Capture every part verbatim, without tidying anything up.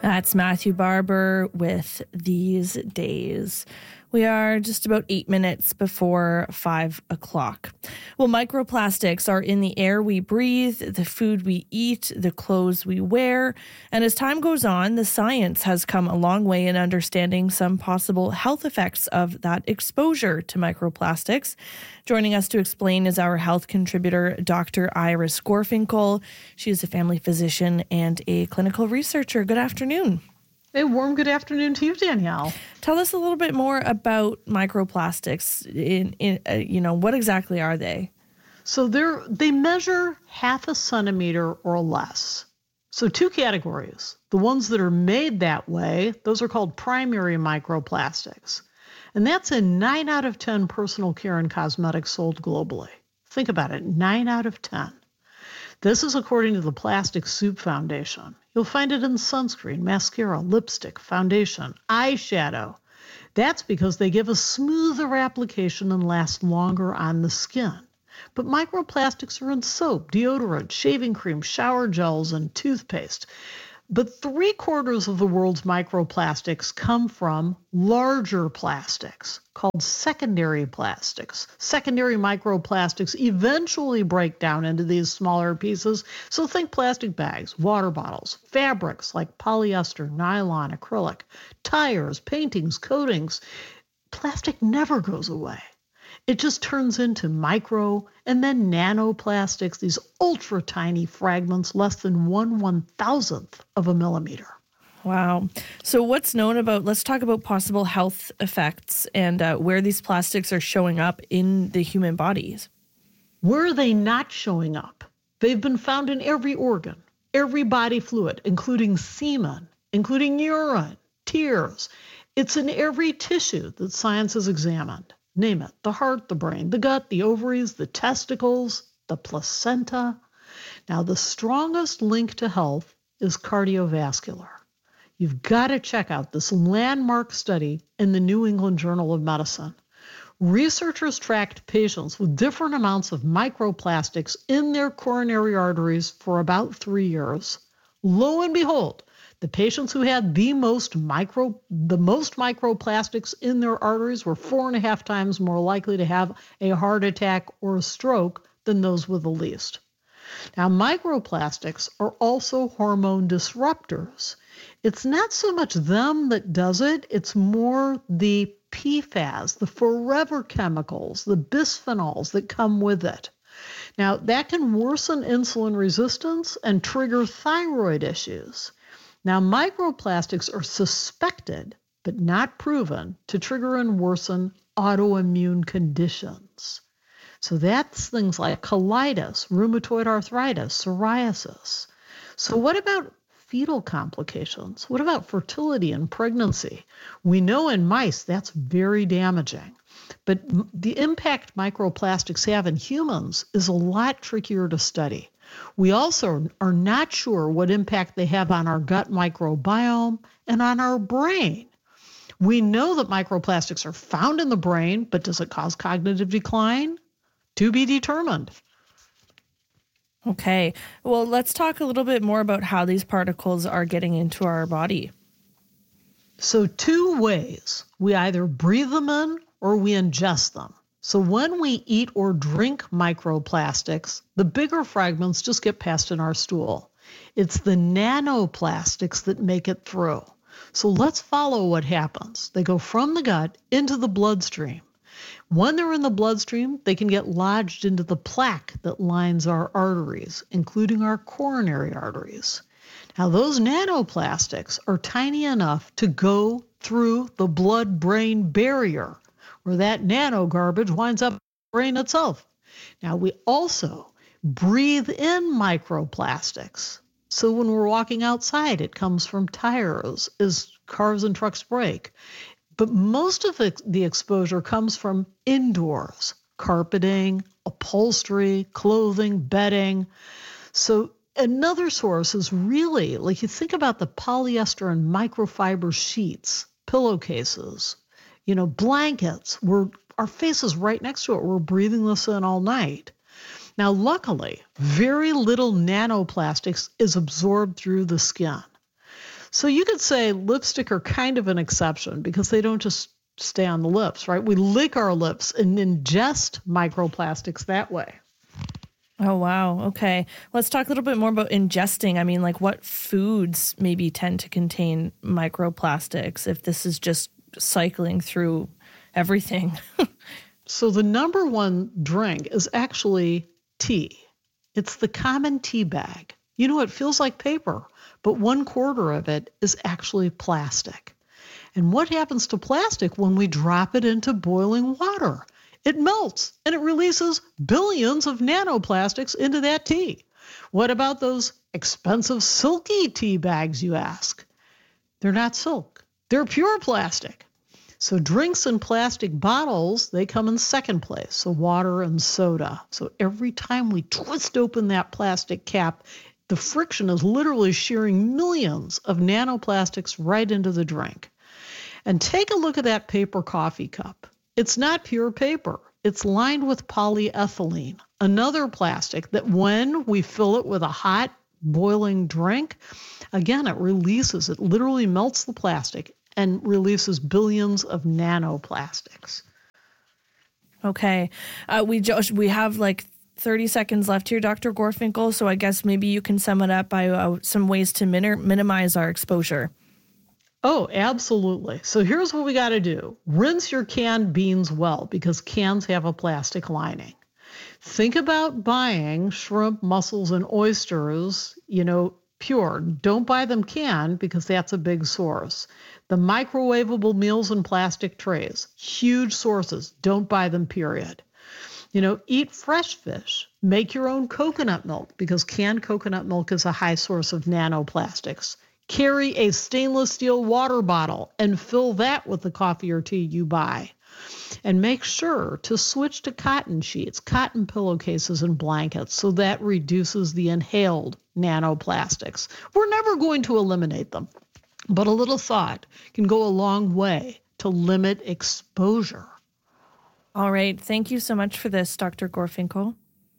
That's Matthew Barber with These Days. We are just about eight minutes before five o'clock. Well, microplastics are in the air we breathe, the food we eat, the clothes we wear. And as time goes on, the science has come a long way in understanding some possible health effects of that exposure to microplastics. Joining us to explain is our health contributor, Doctor Iris Gorfinkel. She is a family physician and a clinical researcher. Good afternoon. A warm good afternoon to you, Danielle. Tell us a little bit more about microplastics. In, in uh, you know, what exactly are they? So they're they measure half a centimeter or less. So two categories. The ones that are made that way, those are called primary microplastics. And that's in nine out of ten personal care and cosmetics sold globally. Think about it, nine out of ten. This is according to the Plastic Soup Foundation. You'll find it in sunscreen, mascara, lipstick, foundation, eyeshadow. That's because they give a smoother application and last longer on the skin. But microplastics are in soap, deodorant, shaving cream, shower gels, and toothpaste. But three quarters of the world's microplastics come from larger plastics called secondary plastics. Secondary microplastics eventually break down into these smaller pieces. So think plastic bags, water bottles, fabrics like polyester, nylon, acrylic, tires, paintings, coatings. Plastic never goes away. It just turns into micro and then nanoplastics, these ultra tiny fragments, less than one one thousandth of a millimeter. Wow. So what's known about, let's talk about possible health effects and uh, where these plastics are showing up in the human bodies. Where are they not showing up? They've been found in every organ, every body fluid, including semen, including urine, tears. It's in every tissue that science has examined. Name it, the heart, the brain, the gut, the ovaries, the testicles, the placenta. Now, the strongest link to health is cardiovascular. You've got to check out this landmark study in the New England Journal of Medicine. Researchers tracked patients with different amounts of microplastics in their coronary arteries for about three years. Lo and behold, the patients who had the most micro, the most microplastics in their arteries were four and a half times more likely to have a heart attack or a stroke than those with the least. Now, microplastics are also hormone disruptors. It's not so much them that does it, it's more the P FAS, the forever chemicals, the bisphenols that come with it. Now, that can worsen insulin resistance and trigger thyroid issues. Now, microplastics are suspected, but not proven, to trigger and worsen autoimmune conditions. So that's things like colitis, rheumatoid arthritis, psoriasis. So what about fetal complications? What about fertility and pregnancy? We know in mice that's very damaging. But the impact microplastics have in humans is a lot trickier to study. We also are not sure what impact they have on our gut microbiome and on our brain. We know that microplastics are found in the brain, but does it cause cognitive decline? To be determined. Okay. Well, let's talk a little bit more about how these particles are getting into our body. So two ways. We either breathe them in or we ingest them. So when we eat or drink microplastics, the bigger fragments just get passed in our stool. It's the nanoplastics that make it through. So let's follow what happens. They go from the gut into the bloodstream. When they're in the bloodstream, they can get lodged into the plaque that lines our arteries, including our coronary arteries. Now, those nanoplastics are tiny enough to go through the blood-brain barrier, where that nano garbage winds up in the brain itself. Now, we also breathe in microplastics. So when we're walking outside, it comes from tires as cars and trucks break. But most of the, the exposure comes from indoors, carpeting, upholstery, clothing, bedding. So another source is really, like you think about the polyester and microfiber sheets, pillowcases, you know, blankets. We're, our face is right next to it. We're breathing this in all night. Now, luckily, very little nanoplastics is absorbed through the skin. So you could say lipstick are kind of an exception because they don't just stay on the lips, right? We lick our lips and ingest microplastics that way. Oh, wow. Okay. Let's talk a little bit more about ingesting. I mean, like what foods maybe tend to contain microplastics if this is just cycling through everything? So the number one drink is actually tea. It's the common tea bag. You know, it feels like paper, but one quarter of it is actually plastic. And what happens to plastic when we drop it into boiling water? It melts and it releases billions of nanoplastics into that tea. What about those expensive silky tea bags, you ask? They're not silk. They're pure plastic. So drinks in plastic bottles, they come in second place, so water and soda. So every time we twist open that plastic cap, the friction is literally shearing millions of nanoplastics right into the drink. And take a look at that paper coffee cup. It's not pure paper. It's lined with polyethylene, another plastic that when we fill it with a hot, boiling drink, again, it releases, it literally melts the plastic and releases billions of nanoplastics. Okay. Uh, we just, we have like thirty seconds left here, Doctor Gorfinkel, so I guess maybe you can sum it up by uh, some ways to min- minimize our exposure. Oh, absolutely. So here's what we got to do. Rinse your canned beans well because cans have a plastic lining. Think about buying shrimp, mussels, and oysters, you know, pure. Don't buy them canned because that's a big source. The microwavable meals in plastic trays, huge sources. Don't buy them, period. You know, eat fresh fish. Make your own coconut milk because canned coconut milk is a high source of nanoplastics. Carry a stainless steel water bottle and fill that with the coffee or tea you buy. And make sure to switch to cotton sheets, cotton pillowcases, and blankets so that reduces the inhaled nanoplastics. We're never going to eliminate them, but a little thought can go a long way to limit exposure. All right. Thank you so much for this, Doctor Gorfinkel.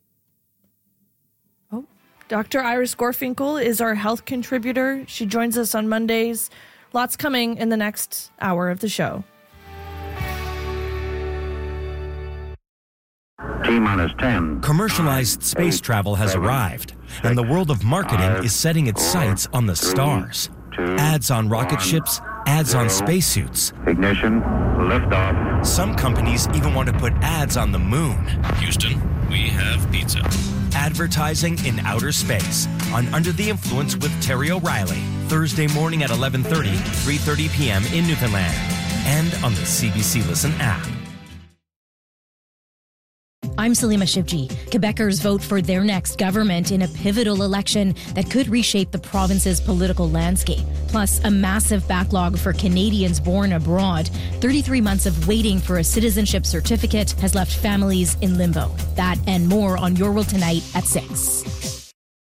Doctor Iris Gorfinkel is our health contributor. She joins us on Mondays. Lots coming in the next hour of the show. T-minus ten. Commercialized space travel has arrived, and the world of marketing is setting its sights on the stars. Ads on rocket ships, ads on spacesuits. Ignition, liftoff. Some companies even want to put ads on the moon. Houston, we have pizza. Advertising in outer space on Under the Influence with Terry O'Reilly, Thursday morning at eleven thirty, three thirty p.m. in Newfoundland, and on the C B C Listen app. I'm Salima Shivji. Quebecers vote for their next government in a pivotal election that could reshape the province's political landscape. Plus, a massive backlog for Canadians born abroad. thirty-three months of waiting for a citizenship certificate has left families in limbo. That and more on Your World Tonight at six.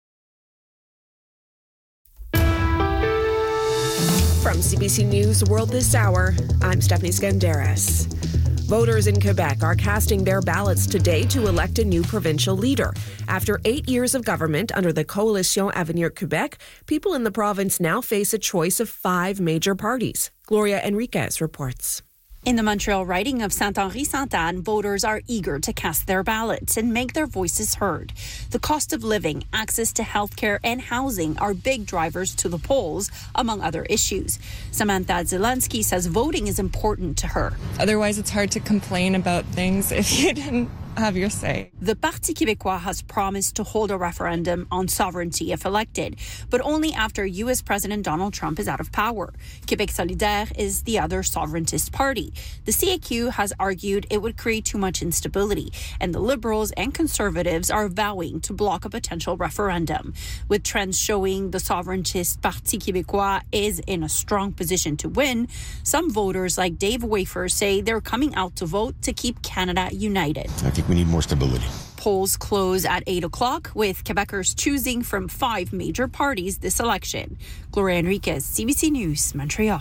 From C B C News World This Hour, I'm Stephanie Skandaris. Voters in Quebec are casting their ballots today to elect a new provincial leader. After eight years of government under the Coalition Avenir Québec, people in the province now face a choice of five major parties. Gloria Enriquez reports. In the Montreal riding of Saint-Henri-Sainte-Anne, voters are eager to cast their ballots and make their voices heard. The cost of living, access to healthcare, and housing are big drivers to the polls, among other issues. Samantha Zielinski says voting is important to her. Otherwise, it's hard to complain about things if you didn't have your say. The Parti Québécois has promised to hold a referendum on sovereignty if elected, but only after U S President Donald Trump is out of power. Québec Solidaire is the other sovereigntist party. The C A Q has argued it would create too much instability, and the Liberals and Conservatives are vowing to block a potential referendum. With trends showing the sovereigntist Parti Québécois is in a strong position to win, some voters like Dave Wafer say they're coming out to vote to keep Canada united. I think we need more stability. Polls close at eight o'clock, with Quebecers choosing from five major parties this election. Gloria Enriquez, C B C News, Montreal.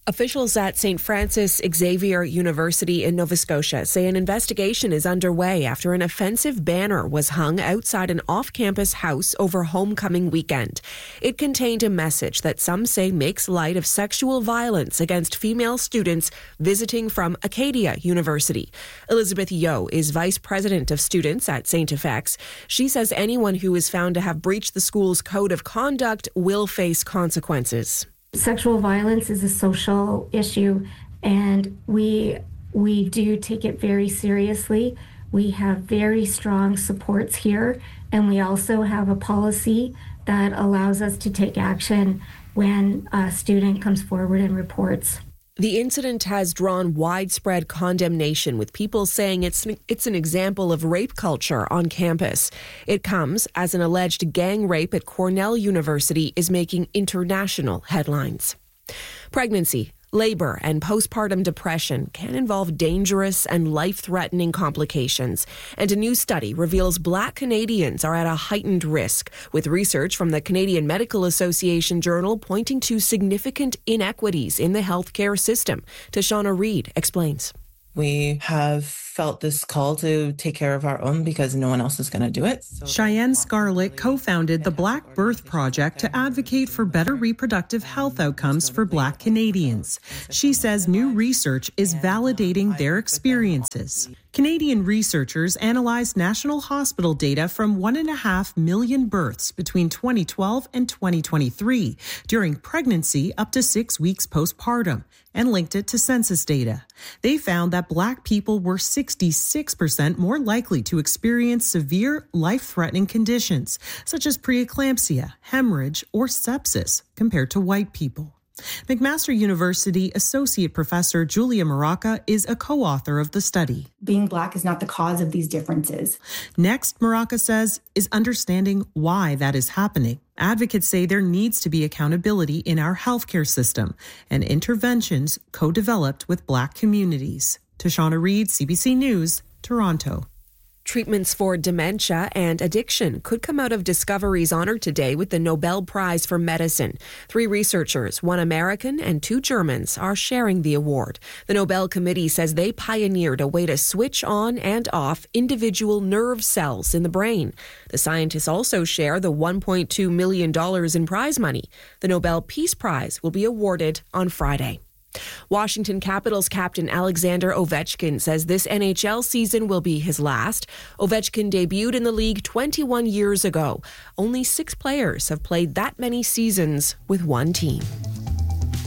Officials at Saint Francis Xavier University in Nova Scotia say an investigation is underway after an offensive banner was hung outside an off-campus house over homecoming weekend. It contained a message that some say makes light of sexual violence against female students visiting from Acadia University. Elizabeth Yeo is vice president of students at Saint F X. She says anyone who is found to have breached the school's code of conduct will face consequences. Sexual violence is a social issue, and we we do take it very seriously. We have very strong supports here, and we also have a policy that allows us to take action when a student comes forward and reports. The incident has drawn widespread condemnation, with people saying it's it's an example of rape culture on campus. It comes as an alleged gang rape at Cornell University is making international headlines. Pregnancy, labor, and postpartum depression can involve dangerous and life-threatening complications. And a new study reveals Black Canadians are at a heightened risk, with research from the Canadian Medical Association Journal pointing to significant inequities in the healthcare system. Tashana Reid explains. We have felt this call to take care of our own because no one else is going to do it. So Cheyenne Scarlett co-founded the Black Birth Project to advocate for better reproductive health outcomes for Black Canadians. She says new research is validating their experiences. Canadian researchers analyzed national hospital data from one and a half million births between twenty twelve and twenty twenty-three during pregnancy up to six weeks postpartum and linked it to census data. They found that Black people were sixty-six percent more likely to experience severe life-threatening conditions such as preeclampsia, hemorrhage, or sepsis compared to white people. McMaster University Associate Professor Julia Maraca is a co-author of the study. Being Black is not the cause of these differences. Next, Maraca says, is understanding why that is happening. Advocates say there needs to be accountability in our healthcare system and interventions co-developed with Black communities. Tashana Reid, C B C News, Toronto. Treatments for dementia and addiction could come out of discoveries honored today with the Nobel Prize for Medicine. Three researchers, one American and two Germans, are sharing the award. The Nobel Committee says they pioneered a way to switch on and off individual nerve cells in the brain. The scientists also share the one point two million dollars in prize money. The Nobel Peace Prize will be awarded on Friday. Washington Capitals captain Alexander Ovechkin says this N H L season will be his last. Ovechkin debuted in the league twenty-one years ago. Only six players have played that many seasons with one team.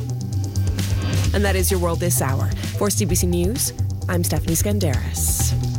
And that is your World This Hour. For C B C News, I'm Stephanie Skandaris.